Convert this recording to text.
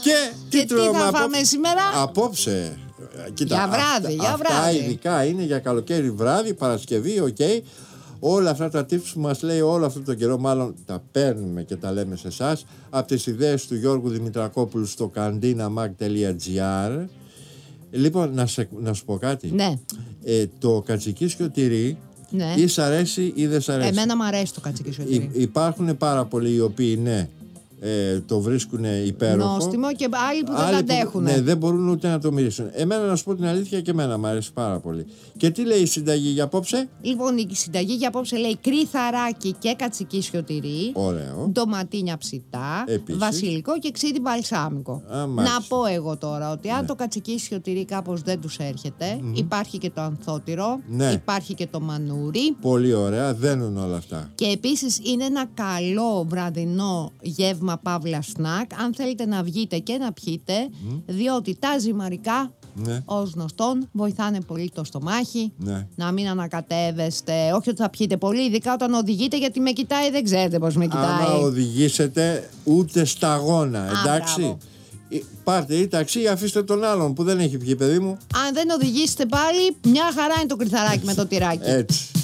Και τι θα φάμε σήμερα? Απόψε. Κοίτα, για βράδυ, για βράδυ. Αυτά ειδικά είναι για καλοκαίρι βράδυ, Παρασκευή, Όλα αυτά τα tips που μας λέει όλο αυτό το καιρό, μάλλον τα παίρνουμε και τα λέμε σε εσάς από τις ιδέες του Γιώργου Δημητρακόπουλου στο kandinamag.gr. Λοιπόν, να σου πω κάτι. Ναι. Το κατσικίσιο τυρί, ναι. ή σ' αρέσει ή δεν σ' αρέσει? Εμένα μου αρέσει το κατσικίσιο τυρί. Υπάρχουν πάρα πολλοί οι οποίοι το βρίσκουν υπέροχο. Νόστιμο, και άλλοι που δεν τα αντέχουν. Ναι, δεν μπορούν ούτε να το μυρίσουν. Εμένα, να σου πω την αλήθεια, και εμένα μου αρέσει πάρα πολύ. Και τι λέει η συνταγή για απόψε? Λοιπόν, η συνταγή για απόψε λέει κρυθαράκι και κατσικίσιο τυρί. Ωραίο. Ντοματίνια ψητά. Επίσης. Βασιλικό και ξύδι μπαλσάμικο. Να πω εγώ τώρα ότι αν το κατσικίσιο τυρί κάπως δεν τους έρχεται, υπάρχει και το ανθότυρο, υπάρχει και το μανούρι. Πολύ ωραία, δένουν όλα αυτά. Και επίσης είναι ένα καλό βραδινό γεύμα παύλα σνακ, αν θέλετε να βγείτε και να πιείτε, διότι τα ζυμαρικά, ως γνωστόν, βοηθάνε πολύ το στομάχι, να μην ανακατεύεστε. Όχι ότι θα πιείτε πολύ, ειδικά όταν οδηγείτε, γιατί με κοιτάει, δεν ξέρετε πώς με κοιτάει. Άμα οδηγήσετε, ούτε σταγόνα, εντάξει. Πάρτε ή ταξί ή αφήστε τον άλλον που δεν έχει πιει, παιδί μου. Αν δεν οδηγήσετε πάλι, μια χαρά είναι το κρυθαράκι με το τυράκι. Έτσι.